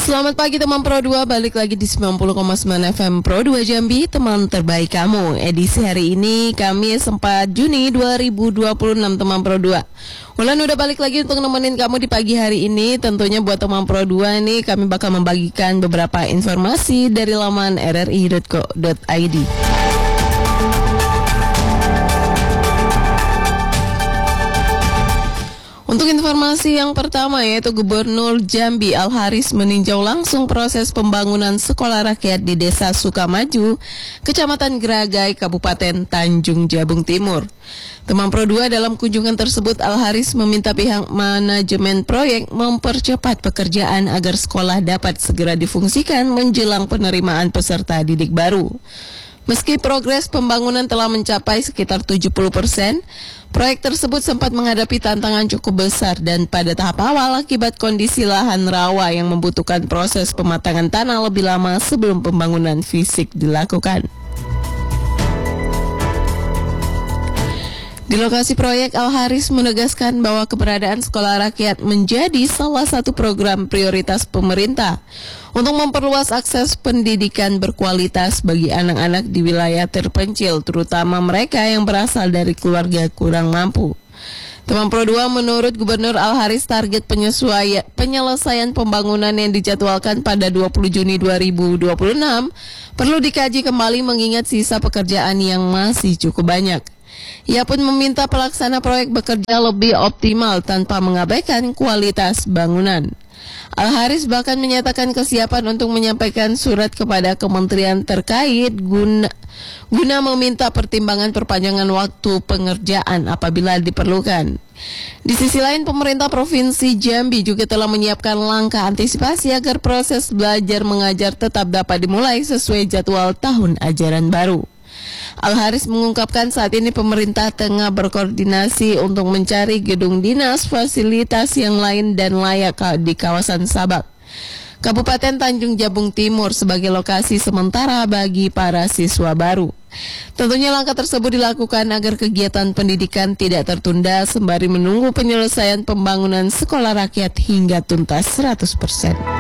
Selamat pagi teman Pro 2, balik lagi di 90,9 FM Pro 2 Jambi, teman terbaik kamu. Edisi hari ini Kamis 4 Juni 2026 teman Pro 2. Ulan udah balik lagi untuk nemenin kamu di pagi hari ini. Tentunya buat teman Pro 2 ini kami bakal membagikan beberapa informasi dari laman rri.co.id. Untuk informasi yang pertama yaitu Gubernur Jambi Al-Haris meninjau langsung proses pembangunan sekolah rakyat di Desa Sukamaju, Kecamatan Geragai, Kabupaten Tanjung Jabung Timur. Teman Pro 2, dalam kunjungan tersebut Al-Haris meminta pihak manajemen proyek mempercepat pekerjaan agar sekolah dapat segera difungsikan menjelang penerimaan peserta didik baru. Meski progres pembangunan telah mencapai sekitar 70%, proyek tersebut sempat menghadapi tantangan cukup besar dan pada tahap awal akibat kondisi lahan rawa yang membutuhkan proses pematangan tanah lebih lama sebelum pembangunan fisik dilakukan. Di lokasi proyek, Al-Haris menegaskan bahwa keberadaan sekolah rakyat menjadi salah satu program prioritas pemerintah untuk memperluas akses pendidikan berkualitas bagi anak-anak di wilayah terpencil, terutama mereka yang berasal dari keluarga kurang mampu. Teman Pro 2, menurut Gubernur Al-Haris, target penyelesaian pembangunan yang dijadwalkan pada 20 Juni 2026 perlu dikaji kembali mengingat sisa pekerjaan yang masih cukup banyak. Ia pun meminta pelaksana proyek bekerja lebih optimal tanpa mengabaikan kualitas bangunan. Al-Haris bahkan menyatakan kesiapan untuk menyampaikan surat kepada kementerian terkait guna meminta pertimbangan perpanjangan waktu pengerjaan apabila diperlukan. Di sisi lain, pemerintah Provinsi Jambi juga telah menyiapkan langkah antisipasi agar proses belajar mengajar tetap dapat dimulai sesuai jadwal tahun ajaran baru. Al-Haris mengungkapkan saat ini pemerintah tengah berkoordinasi untuk mencari gedung dinas, fasilitas yang lain dan layak di kawasan Sabak, Kabupaten Tanjung Jabung Timur sebagai lokasi sementara bagi para siswa baru. Tentunya langkah tersebut dilakukan agar kegiatan pendidikan tidak tertunda sembari menunggu penyelesaian pembangunan sekolah rakyat hingga tuntas 100%.